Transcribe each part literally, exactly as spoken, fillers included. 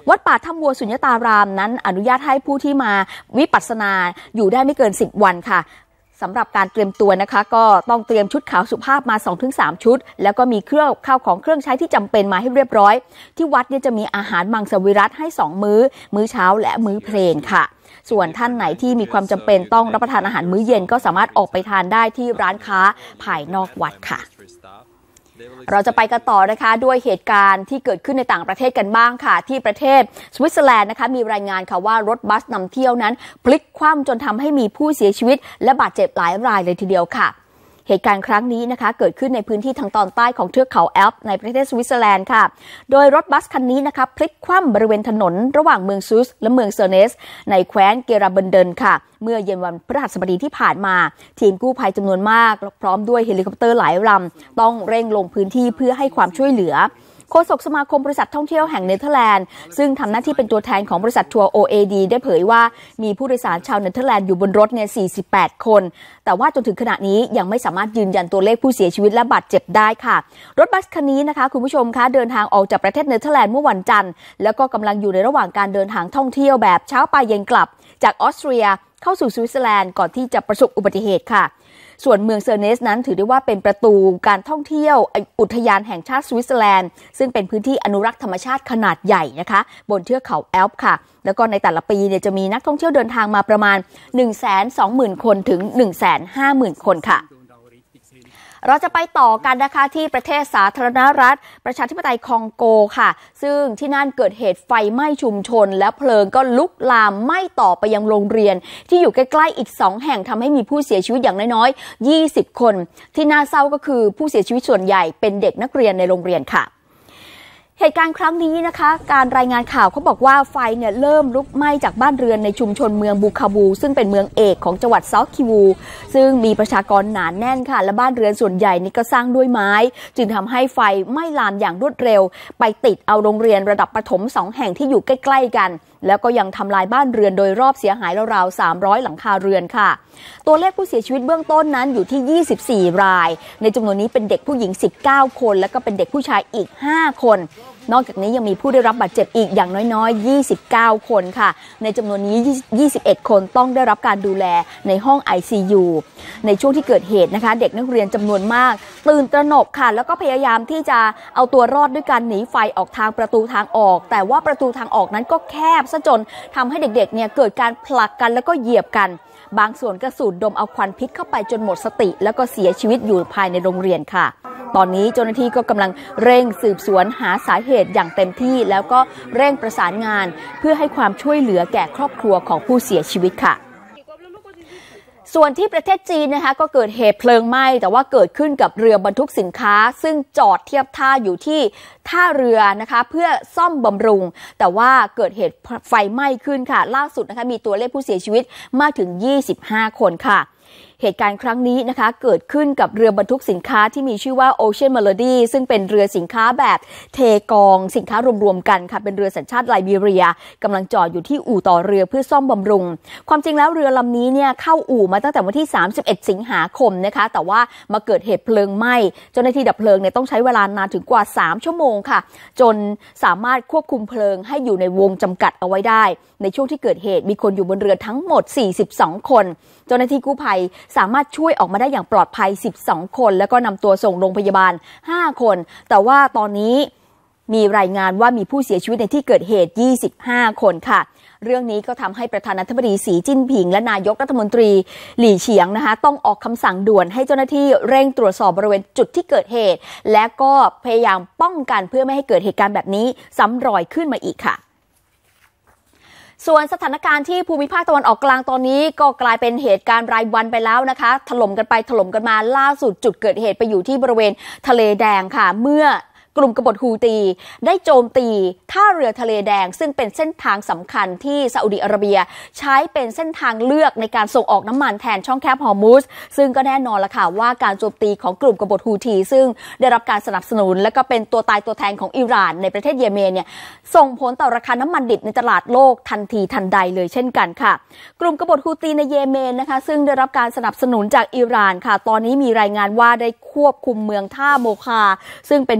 วัดป่าถ้ำวัวสุญญตารามนั้นอนุญาตให้ผู้ที่มาวิปัสสนาอยู่ได้ไม่เกินสิบวันค่ะสำหรับการเตรียมตัวนะคะก็ต้องเตรียมชุดขาวสุภาพมา สองถึงสาม ชุดแล้วก็มีเครื่องข้าวของเครื่องใช้ที่จำเป็นมาให้เรียบร้อยที่วัดเนี่ยจะมีอาหารมังสวิรัติให้สองมื้อมื้อเช้าและมื้อเพลนค่ะส่วนท่านไหนที่มีความจำเป็นต้องรับประทานอาหารมื้อเย็นก็สามารถออกไปทานได้ที่ร้านค้าภายนอกวัดค่ะเราจะไปกันต่อนะคะด้วยเหตุการณ์ที่เกิดขึ้นในต่างประเทศกันบ้างค่ะที่ประเทศสวิตเซอร์แลนด์นะคะมีรายงานค่ะว่ารถบัสนำเที่ยวนั้นพลิกคว่ำจนทำให้มีผู้เสียชีวิตและบาดเจ็บหลายรายเลยทีเดียวค่ะเหตุการณ์ครั้งนี้นะคะเกิดขึ้นในพื้นที่ทางตอนใต้ของเทือกเขาแอลป์ในประเทศสวิตเซอร์แลนด์ค่ะโดยรถบัสคันนี้นะคะพลิกคว่ำบริเวณถนนระหว่างเมืองซุสและเมืองเซอร์เนสในแคว้นเกราเบนเดนค่ะเมื่อเย็นวันพฤหัสบดีที่ผ่านมาทีมกู้ภัยจำนวนมากพร้อมด้วยเฮลิคอปเตอร์หลายลำต้องเร่งลงพื้นที่เพื่อให้ความช่วยเหลือโฆษกสมาคมบริษัทท่องเที่ยวแห่งเนเธอร์แลนด์ซึ่งทำหน้าที่เป็นตัวแทนของบริษัททัวร์ โอ เอ ดี ได้เผยว่ามีผู้โดยสารชาวเนเธอร์แลนด์อยู่บนรถเนี่ยสี่สิบแปดคนแต่ว่าจนถึงขณะนี้ยังไม่สามารถยืนยันตัวเลขผู้เสียชีวิตและบาดเจ็บได้ค่ะรถบัสคันนี้นะคะคุณผู้ชมคะเดินทางออกจากประเทศเนเธอร์แลนด์เมื่อวันจันทร์แล้วก็กำลังอยู่ในระหว่างการเดินทางท่องเที่ยวแบบเช้าไปเย็นกลับจากออสเตรียเข้าสู่สวิตเซอร์แลนด์ก่อนที่จะประสบอุบัติเหตุค่ะส่วนเมืองเซอร์เนสนั้นถือได้ว่าเป็นประตูการท่องเที่ยวอุทยานแห่งชาติสวิตเซอร์แลนด์ซึ่งเป็นพื้นที่อนุรักษ์ธรรมชาติขนาดใหญ่นะคะบนเทือกเขาแอลป์ค่ะแล้วก็ในแต่ละปีเนี่ยจะมีนักท่องเที่ยวเดินทางมาประมาณ หนึ่งแสนสองหมื่น คนถึง หนึ่งแสนห้าหมื่น คนค่ะเราจะไปต่อกันนะคะที่ประเทศสาธารณรัฐประชาธิปไตยคองโกค่ะซึ่งที่นั่นเกิดเหตุไฟไหม้ชุมชนและเพลิงก็ลุกลามไหม้ต่อไปยังโรงเรียนที่อยู่ใกล้ๆอีกสองแห่งทำให้มีผู้เสียชีวิตอย่างน้อยๆยี่สิบคนที่น่าเศร้าก็คือผู้เสียชีวิตส่วนใหญ่เป็นเด็กนักเรียนในโรงเรียนค่ะเหตุการณ์ครั้งนี้นะคะการรายงานข่าวเขาบอกว่าไฟเนี่ยเริ่มลุกไหม้จากบ้านเรือนในชุมชนเมืองบูคาบูซึ่งเป็นเมืองเอกของจังหวัดเซาท์คิวูซึ่งมีประชากรหนาแน่นค่ะและบ้านเรือนส่วนใหญ่นี่ก็สร้างด้วยไม้จึงทำให้ไฟไหม้ลามอย่างรวดเร็วไปติดเอาโรงเรียนระดับประถมสองแห่งที่อยู่ใกล้ๆกันแล้วก็ยังทำลายบ้านเรือนโดยรอบเสียหายราวๆสามร้อยหลังคาเรือนค่ะตัวเลขผู้เสียชีวิตเบื้องต้นนั้นอยู่ที่ยี่สิบสี่รายในจำนวนนี้เป็นเด็กผู้หญิงสิบเก้าคนแล้วก็เป็นเด็กผู้ชายอีกห้าคนนอกจากนี้ยังมีผู้ได้รับบาดเจ็บอีกอย่างน้อยๆยี่สิบเก้าคนค่ะในจำนวนนี้ยี่สิบเอ็ดคนต้องได้รับการดูแลในห้อง ไอ ซี ยู ในช่วงที่เกิดเหตุนะคะเด็กนักเรียนจำนวนมากตื่นตระหนกค่ะแล้วก็พยายามที่จะเอาตัวรอดด้วยการหนีไฟออกทางประตูทางออกแต่ว่าประตูทางออกนั้นก็แคบซะจนทำให้เด็กๆเนี่ยเกิดการผลักกันแล้วก็เหยียบกันบางส่วนก็สูดดมเอาควันพิษเข้าไปจนหมดสติแล้วก็เสียชีวิตอยู่ภายในโรงเรียนค่ะตอนนี้เจ้าหน้าที่ก็กำลังเร่งสืบสวนหาสาเหตุอย่างเต็มที่แล้วก็เร่งประสานงานเพื่อให้ความช่วยเหลือแก่ครอบครัวของผู้เสียชีวิตค่ะส่วนที่ประเทศจีนนะคะก็เกิดเหตุเพลิงไหม้แต่ว่าเกิดขึ้นกับเรือบรรทุกสินค้าซึ่งจอดเทียบท่าอยู่ที่ท่าเรือนะคะเพื่อซ่อมบำรุงแต่ว่าเกิดเหตุไฟไหม้ขึ้นค่ะล่าสุดนะคะมีตัวเลขผู้เสียชีวิตมากถึงยี่สิบห้าคนค่ะเหตุการณ์ครั้งนี้นะคะเกิดขึ้นกับเรือบรรทุกสินค้าที่มีชื่อว่า Ocean Melody ซึ่งเป็นเรือสินค้าแบบเทกองสินค้ารวมๆกันค่ะเป็นเรือสัญชาติไลบีเรียกำลังจอดอยู่ที่อู่ต่อเรือเพื่อซ่อมบำรุงความจริงแล้วเรือลำนี้เนี่ยเข้าอู่มาตั้งแต่วันที่สามสิบเอ็ดสิงหาคมนะคะแต่ว่ามาเกิดเหตุเพลิงไหม้เจ้าหน้าที่ดับเพลิงเนี่ยต้องใช้เวลานานถึงกว่าสามชั่วโมงค่ะจนสามารถควบคุมเพลิงให้อยู่ในวงจำกัดเอาไว้ได้ในช่วงที่เกิดเหตุมีคนอยู่บนเรือทั้งหมดสี่สิบสองคนเจ้าหน้าที่กู้ภัยสามารถช่วยออกมาได้อย่างปลอดภัยสิบสองคนแล้วก็นำตัวส่งโรงพยาบาลห้าคนแต่ว่าตอนนี้มีรายงานว่ามีผู้เสียชีวิตในที่เกิดเหตุยี่สิบห้าคนค่ะเรื่องนี้ก็ทำให้ประธานาธิบดีสีจิ้นผิงและนายกรัฐมนตรีหลี่เฉียงนะคะต้องออกคำสั่งด่วนให้เจ้าหน้าที่เร่งตรวจสอบบริเวณจุดที่เกิดเหตุและก็พยายามป้องกันเพื่อไม่ให้เกิดเหตุการณ์แบบนี้ซ้ำรอยขึ้นมาอีกค่ะส่วนสถานการณ์ที่ภูมิภาคตะวันออกกลางตอนนี้ก็กลายเป็นเหตุการณ์รายวันไปแล้วนะคะถล่มกันไปถล่มกันมาล่าสุดจุดเกิดเหตุไปอยู่ที่บริเวณทะเลแดงค่ะเมื่อกลุ่มกบฏฮูตีได้โจมตีท่าเรือทะเลแดงซึ่งเป็นเส้นทางสำคัญที่ซาอุดิอาระเบียใช้เป็นเส้นทางเลือกในการส่งออกน้ำมันแทนช่องแคบฮอร์มุซซึ่งก็แน่นอนละค่ะว่าการโจมตีของกลุ่มกบฏฮูตีซึ่งได้รับการสนับสนุนและก็เป็นตัวตายตัวแทนของอิหร่านในประเทศเยเมนเนี่ยส่งผลต่อราคาน้ำมันดิบในตลาดโลกทันทีทันใดเลยเช่นกันค่ะกลุ่มกบฏฮูตีในเยเมนนะคะซึ่งได้รับการสนับสนุนจากอิหร่านค่ะตอนนี้มีรายงานว่าได้ควบคุมเมืองท่าโมคาซึ่งเป็นเมืองยุทธ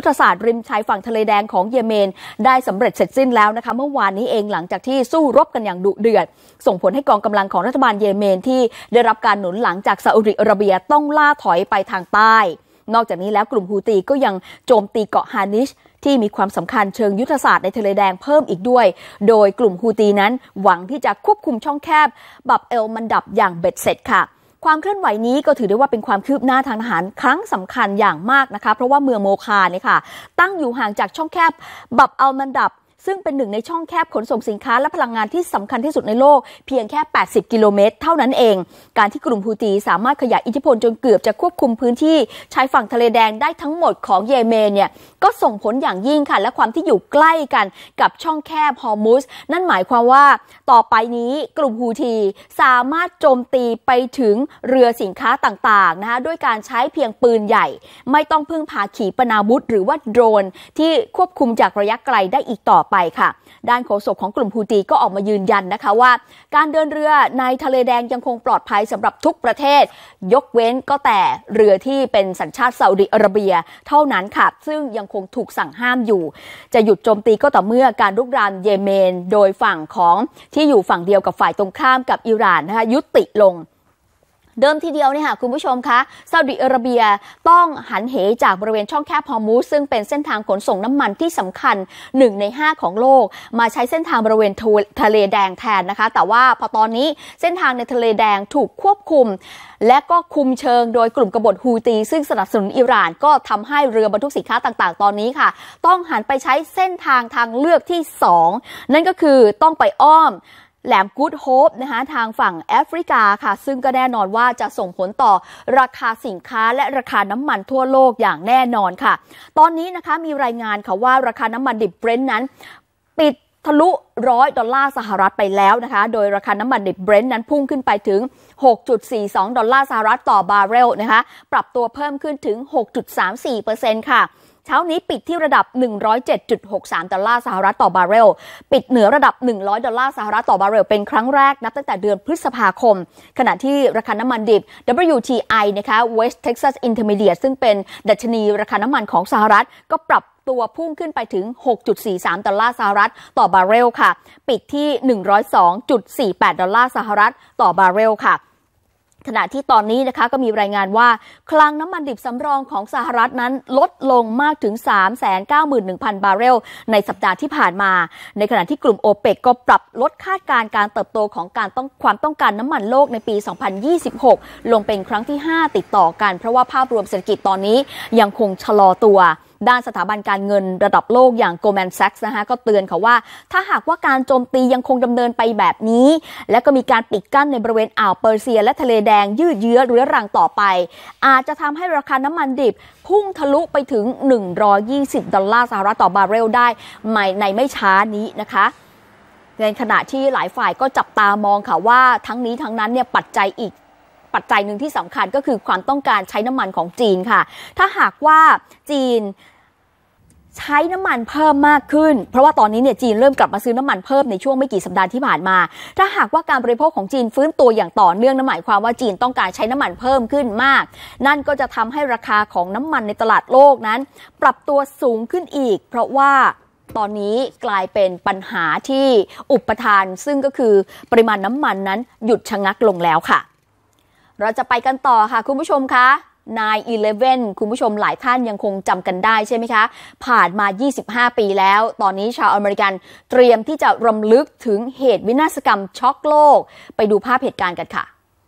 ศาสตร์ริมชายฝั่งทะเลแดงของเยเมนได้สำเร็จเสร็จสิ้นแล้วนะคะเมื่อวานนี้เองหลังจากที่สู้รบกันอย่างดุเดือดส่งผลให้กองกำลังของรัฐบาลเยเมนที่ได้รับการหนุนหลังจากซาอุดิอาระเบียต้องล่าถอยไปทางใต้นอกจากนี้แล้วกลุ่มฮูตีก็ยังโจมตีเกาะฮานิชที่มีความสำคัญเชิงยุทธศาสตร์ในทะเลแดงเพิ่มอีกด้วยโดยกลุ่มฮูตีนั้นหวังที่จะควบคุมช่องแคบบับเอลมันดับอย่างเบ็ดเสร็จค่ะความเคลื่อนไหวนี้ก็ถือได้ว่าเป็นความคืบหน้าทางทหารครั้งสำคัญอย่างมากนะคะเพราะว่าเมืองโมคาเนี่ยค่ะตั้งอยู่ห่างจากช่องแคบบับเอลมันดับซึ่งเป็นหนึ่งในช่องแคบขนส่งสินค้าและพลังงานที่สำคัญที่สุดในโลกเพียงแค่แปดสิบกิโลเมตรเท่านั้นเองการที่กลุ่มฮูตีสามารถขยายอิทธิพลจนเกือบจะควบคุมพื้นที่ชายฝั่งทะเลแดงได้ทั้งหมดของเยเมนเนี่ยก็ส่งผลอย่างยิ่งค่ะและความที่อยู่ใกล้กันกับช่องแคบฮอร์มุซนั่นหมายความว่าต่อไปนี้กลุ่มฮูตีสามารถโจมตีไปถึงเรือสินค้าต่างๆนะคะด้วยการใช้เพียงปืนใหญ่ไม่ต้องพึ่งพาขีปนาวุธหรือว่าโดรนที่ควบคุมจากระยะไกลได้อีกต่อไปค่ะด้านโฆษกของกลุ่มฮูตีก็ออกมายืนยันนะคะว่าการเดินเรือในทะเลแดงยังคงปลอดภัยสำหรับทุกประเทศยกเว้นก็แต่เรือที่เป็นสัญชาติซาอุดิอาระเบียเท่านั้นค่ะซึ่งยังคงถูกสั่งห้ามอยู่จะหยุดโจมตีก็ต่อเมื่อการรุกรานเยเมนโดยฝั่งของที่อยู่ฝั่งเดียวกับฝ่ายตรงข้ามกับอิหร่านนะคะยุติลงเดิมทีเดียวเนี่ยค่ะคุณผู้ชมคะซาอุดิอาระเบียต้องหันเหจากบริเวณช่องแคบฮอร์มุซซึ่งเป็นเส้นทางขนส่งน้ำมันที่สำคัญหนึ่งในห้าของโลกมาใช้เส้นทางบริเวณทะเลแดงแทนนะคะแต่ว่าพอตอนนี้เส้นทางในทะเลแดงถูกควบคุมและก็คุมเชิงโดยกลุ่มกบฏฮูตีซึ่งสนับสนุนอิหร่านก็ทำให้เรือบรรทุกสินค้าต่างๆตอนนี้ค่ะต้องหันไปใช้เส้นทางทางเลือกที่สองนั่นก็คือต้องไปอ้อมแหลมกูดโฮปนะคะทางฝั่งแอฟริกาค่ะซึ่งก็แน่นอนว่าจะส่งผลต่อราคาสินค้าและราคาน้ำมันทั่วโลกอย่างแน่นอนค่ะตอนนี้นะคะมีรายงานค่ะว่าราคาน้ำมันดิบเบรนท์นั้นปิดทะลุร้อยดอลลาร์สหรัฐไปแล้วนะคะโดยราคาน้ำมันดิบเบรนท์นั้นพุ่งขึ้นไปถึง หกจุดสี่สอง ดอลลาร์สหรัฐต่อบาร์เรลนะคะปรับตัวเพิ่มขึ้นถึง หกจุดสามสี่เปอร์เซ็นต์ ค่ะเช้านี้ปิดที่ระดับ หนึ่งร้อยเจ็ดจุดหกสาม ดอลลาร์สหรัฐต่อบาร์เรลปิดเหนือระดับหนึ่งร้อยดอลลาร์สหรัฐต่อบาร์เรลเป็นครั้งแรกนับตั้งแต่เดือนพฤษภาคมขณะที่ราคาน้ำมันดิบ ดับเบิลยู ที ไอ นะคะ West Texas Intermediate ซึ่งเป็นดัชนีราคาน้ำมันของสหรัฐก็ปรับตัวพุ่งขึ้นไปถึง หกจุดสี่สาม ดอลลาร์สหรัฐต่อบาร์เรลค่ะปิดที่ หนึ่งร้อยสองจุดสี่แปด ดอลลาร์สหรัฐต่อบาร์เรลค่ะขณะที่ตอนนี้นะคะก็มีรายงานว่าคลังน้ำมันดิบสำรองของสหรัฐนั้นลดลงมากถึง สามแสนเก้าหมื่นหนึ่งพัน บาร์เรลในสัปดาห์ที่ผ่านมาในขณะที่กลุ่ม โอเปก ก็ปรับลดคาดการณ์การเติบโตของการต้องความต้องการน้ำมันโลกในปี สองพันยี่สิบหก ลงเป็นครั้งที่ห้าติดต่อกันเพราะว่าภาพรวมเศรษฐกิจตอนนี้ยังคงชะลอตัวด้านสถาบันการเงินระดับโลกอย่าง Goldman Sachs นะคะก็เตือนค่ะว่าถ้าหากว่าการโจมตียังคงดำเนินไปแบบนี้และก็มีการปิดกั้นในบริเวณอ่าวเปอร์เซียและทะเลแดงยืดเยื้อเรื้อรังต่อไปอาจจะทำให้ราคาน้ำมันดิบพุ่งทะลุไปถึงหนึ่งร้อยยี่สิบดอลลาร์สหรัฐต่อบาร์เรลได้ในไม่ช้านี้นะคะในขณะที่หลายฝ่ายก็จับตามองค่ะว่าทั้งนี้ทั้งนั้นเนี่ยปัจจัยอีกปัจจัยหนึ่งที่สำคัญก็คือความต้องการใช้น้ำมันของจีนค่ะถ้าหากว่าจีนใช้น้ำมันเพิ่มมากขึ้นเพราะว่าตอนนี้เนี่ยจีนเริ่มกลับมาซื้อน้ำมันเพิ่มในช่วงไม่กี่สัปดาห์ที่ผ่านมาถ้าหากว่าการบริโภคของจีนฟื้นตัวอย่างต่อเนื่องนั่นหมายความว่าจีนต้องการใช้น้ำมันเพิ่มขึ้นมากนั่นก็จะทำให้ราคาของน้ำมันในตลาดโลกนั้นปรับตัวสูงขึ้นอีกเพราะว่าตอนนี้กลายเป็นปัญหาที่อุปทานซึ่งก็คือปริมาณน้ำมันนั้นหยุดชะงักลงแล้วค่ะเราจะไปกันต่อค่ะคุณผู้ชมคะไนน์ อีเลฟเว่น คุณผู้ชมหลายท่านยังคงจำกันได้ใช่ไหมคะผ่านมายี่สิบห้าปีแล้วตอนนี้ชาวอเมริกันเตรียมที่จะรำลึกถึงเหตุวินาศกรรมช็อกโลกไปดูภาพเหตุการณ์กันค่ะ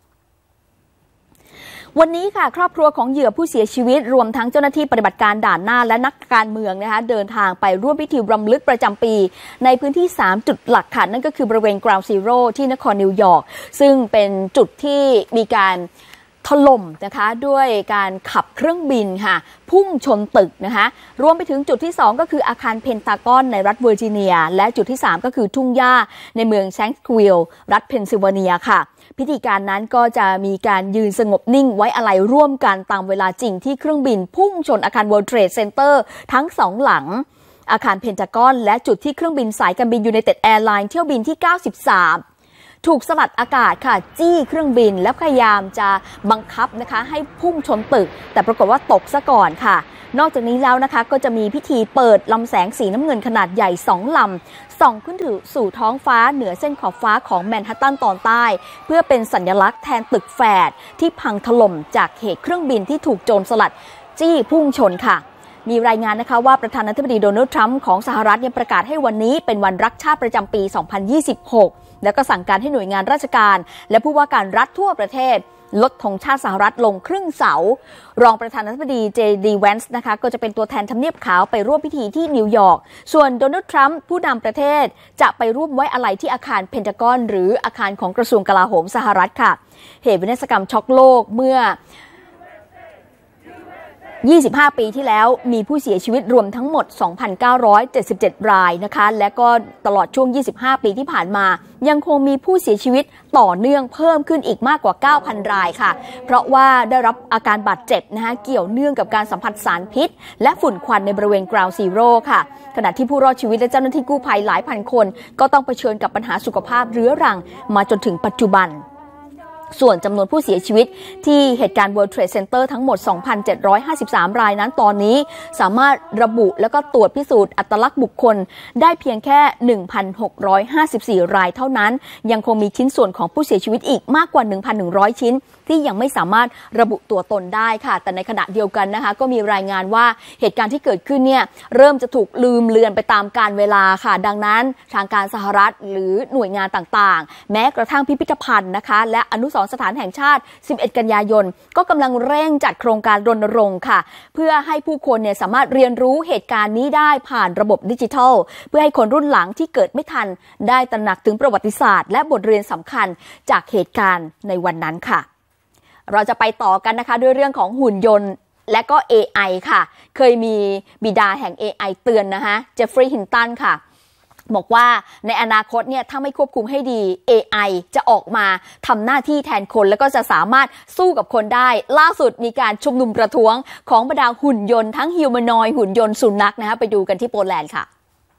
วันนี้ค่ะครอบครัวของเหยื่อผู้เสียชีวิตรวมทั้งเจ้าหน้าที่ปฏิบัติการด่านหน้าและนักการเมืองนะคะเดินทางไปร่วมพิธีรำลึกประจำปีในพื้นที่สามจุดหลักค่ะนั่นก็คือบริเวณ Ground Zero ที่นครนิวยอร์กซึ่งเป็นจุดที่มีการถล่มนะคะด้วยการขับเครื่องบินค่ะพุ่งชนตึกนะคะรวมไปถึงจุดที่สองก็คืออาคารเพนทากอนในรัฐเวอร์จิเนียและจุดที่สามก็คือทุ่งหญ้าในเมืองแซงต์วิลล์รัฐเพนซิลเวเนียค่ะพิธีการนั้นก็จะมีการยืนสงบนิ่งไว้อาลัยร่วมกันตามเวลาจริงที่เครื่องบินพุ่งชนอาคาร World Trade Center ทั้งสองหลังอาคารเพนทากอนและจุดที่เครื่องบินสายการบิน United Airlines เที่ยวบินที่เก้าสิบสามถูกสลัดอากาศค่ะจี้เครื่องบินและพยายามจะบังคับนะคะให้พุ่งชนตึกแต่ปรากฏว่าตกซะก่อนค่ะนอกจากนี้แล้วนะคะก็จะมีพิธีเปิดลำแสงสีน้ำเงินขนาดใหญ่สองลำส่องขึ้นสู่ท้องฟ้าเหนือเส้นขอบฟ้าของแมนฮัตตันตอนใต้เพื่อเป็นสัญลักษณ์แทนตึกแฝดที่พังถล่มจากเหตุเครื่องบินที่ถูกโจรสลัดจี้พุ่งชนค่ะมีรายงานนะคะว่าประธานาธิบดีโดนัลด์ทรัมป์ของสหรัฐเนี่ยประกาศให้วันนี้เป็นวันรักชาติประจำปี สองพันยี่สิบหก แล้วก็สั่งการให้หน่วยงานราชการและผู้ว่าการรัฐทั่วประเทศลดธงชาติสหรัฐลงครึ่งเสารองประธานาธิบดีเจดีแวนส์นะคะก็จะเป็นตัวแทนทำเนียบขาวไปร่วมพิธีที่นิวยอร์กส่วนโดนัลด์ทรัมป์ผู้นำประเทศจะไปร่วมไว้อาลัยที่อาคารเพนทากอนหรืออาคารของกระทรวงกลาโหมสหรัฐค่ะเหตุวินาศกรรมช็อกโลกเมื่อยี่สิบห้า ปีที่แล้วมีผู้เสียชีวิตรวมทั้งหมด สองพันเก้าร้อยเจ็ดสิบเจ็ด รายนะคะและก็ตลอดช่วงยี่สิบห้า ปีที่ผ่านมายังคงมีผู้เสียชีวิตต่อเนื่องเพิ่มขึ้นอีกมากกว่า เก้าพัน รายค่ะเพราะว่าได้รับอาการบาดเจ็บนะคะเกี่ยวเนื่องกับการสัมผัสสารพิษและฝุ่นควันในบริเวณ Ground Zero ค่ะขณะที่ผู้รอดชีวิตและเจ้าหน้าที่กู้ภัยหลายพันคนก็ต้องเผชิญกับปัญหาสุขภาพเรื้อรังมาจนถึงปัจจุบันส่วนจำนวนผู้เสียชีวิตที่เหตุการณ์ World Trade Center ทั้งหมด สองพันเจ็ดร้อยห้าสิบสาม รายนั้นตอนนี้สามารถระบุแล้วก็ตรวจพิสูจน์อัตลักษณ์บุคคลได้เพียงแค่ หนึ่งพันหกร้อยห้าสิบสี่ รายเท่านั้นยังคงมีชิ้นส่วนของผู้เสียชีวิตอีกมากกว่า หนึ่งพันหนึ่งร้อย ชิ้นที่ยังไม่สามารถระบุตัวตนได้ค่ะแต่ในขณะเดียวกันนะคะก็มีรายงานว่าเหตุการณ์ที่เกิดขึ้นเนี่ยเริ่มจะถูกลืมเลือนไปตามกาลเวลาค่ะดังนั้นทางการสหรัฐหรือหน่วยงานต่างๆแม้กระทั่งพิพิธภัณฑ์นะคะและอนุสรณ์สถานแห่งชาติสิบเอ็ด กันยายนก็กำลังเร่งจัดโครงการรณรงค์ค่ะเพื่อให้ผู้คนเนี่ยสามารถเรียนรู้เหตุการณ์นี้ได้ผ่านระบบดิจิทัลเพื่อให้คนรุ่นหลังที่เกิดไม่ทันได้ตระหนักถึงประวัติศาสตร์และบทเรียนสำคัญจากเหตุการณ์ในวันนั้นค่ะเราจะไปต่อกันนะคะด้วยเรื่องของหุ่นยนต์และก็ เอ ไอ ค่ะเคยมีบิดาแห่ง เอ ไอ เตือนนะคะเจฟฟรีย์ ฮินตันค่ะบอกว่าในอนาคตเนี่ยถ้าไม่ควบคุมให้ดี เอ ไอ จะออกมาทำหน้าที่แทนคนแล้วก็จะสามารถสู้กับคนได้ล่าสุดมีการชุมนุมประท้วงของบรรดาหุ่นยนต์ทั้งฮิวแมนอยด์หุ่นยนต์สุนัขนะคะไปดูกันที่โปแลนด์ค่ะ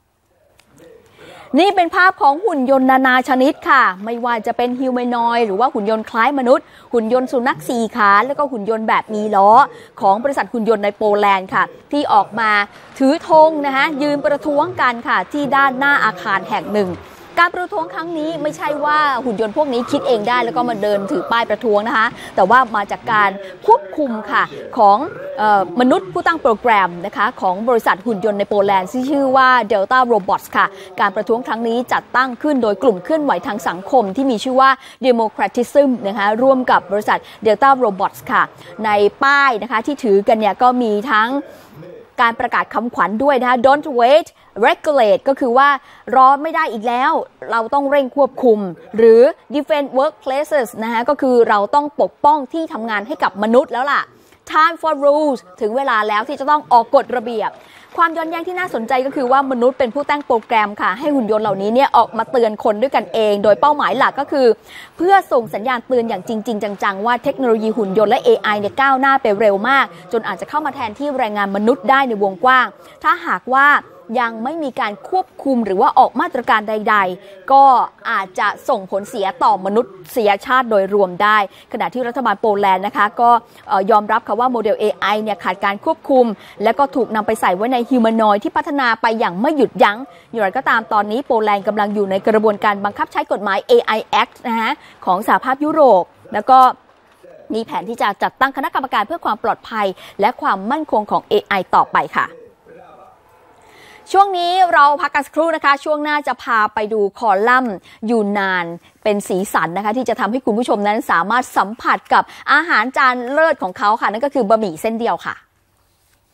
นี่เป็นภาพของหุ่นยนต์นานาชนิดค่ะไม่ว่าจะเป็นฮิวแมนอยด์หรือว่าหุ่นยนต์คล้ายมนุษย์หุ่นยนต์สุนัขสี่ขาแล้วก็หุ่นยนต์แบบมีล้อของบริษัทหุ่นยนต์ในโปแลนด์ค่ะที่ออกมาถือธงนะคะยืนประท้วงกันค่ะที่ด้านหน้าอาคารแห่งหนึ่งการประท้วงครั้งนี้ไม่ใช่ว่าหุ่นยนต์พวกนี้คิดเองได้แล้วก็มาเดินถือป้ายประท้วงนะคะแต่ว่ามาจากการควบคุมค่ะของเอ่อมนุษย์ผู้ตั้งโปรแกรมนะคะของบริษัทหุ่นยนต์ในโปแลนด์ที่ชื่อว่า Delta Robots ค่ะการประท้วงครั้งนี้จัดตั้งขึ้นโดยกลุ่มเคลื่อนไหวทางสังคมที่มีชื่อว่า Democratism นะคะร่วมกับบริษัท Delta Robots ค่ะในป้ายนะคะที่ถือกันเนี่ยก็มีทั้งการประกาศคำขวัญด้วยนะคะ Don't wait regulate ก็คือว่ารอไม่ได้อีกแล้วเราต้องเร่งควบคุมหรือ defend workplaces นะคะก็คือเราต้องปกป้องที่ทำงานให้กับมนุษย์แล้วล่ะ time for rules ถึงเวลาแล้วที่จะต้องออกกฎระเบียบความย้อนแย้งที่น่าสนใจก็คือว่ามนุษย์เป็นผู้แต่งโปรแกรมค่ะให้หุ่นยนต์เหล่านี้เนี่ยออกมาเตือนคนด้วยกันเองโดยเป้าหมายหลักก็คือเพื่อส่งสัญญาณเตือนอย่างจริงๆจังๆว่าเทคโนโลยีหุ่นยนต์และ เอ ไอ เนี่ยก้าวหน้าไปเร็วมากจนอาจจะเข้ามาแทนที่แรงงานมนุษย์ได้ในวงกว้างถ้าหากว่ายังไม่มีการควบคุมหรือว่าออกมาตรการใดๆก็อาจจะส่งผลเสียต่อมนุษยชาติโดยรวมได้ขณะที่รัฐบาลโปแลนด์นะคะก็ยอมรับค่ะว่าโมเดล เอ ไอ เนี่ยขาดการควบคุมและก็ถูกนำไปใส่ไว้ในฮิวแมนอยด์ที่พัฒนาไปอย่างไม่หยุดยั้งอย่างไรก็ตามตอนนี้โปแลนด์กำลังอยู่ในกระบวนการบังคับใช้กฎหมาย เอ ไอ Act นะคะของสหภาพยุโรปแล้วก็มีแผนที่จะจัดตั้งคณะกรรมการเพื่อความปลอดภัยและความมั่นคงของ เอ ไอ ต่อไปค่ะช่วงนี้เราพักกันสักครู่นะคะช่วงหน้าจะพาไปดูคอลัมน์ยูนานเป็นสีสันนะคะที่จะทำให้คุณผู้ชมนั้นสามารถสัมผัสกับอาหารจานเลิศของเขาค่ะนั่นก็คือบะหมี่เส้นเดียวค่ะ